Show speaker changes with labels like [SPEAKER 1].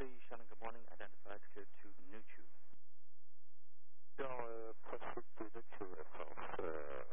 [SPEAKER 1] 3, Shannon, good morning. Identified to go to Nuchu.
[SPEAKER 2] Ja, proceed to Nuchu, South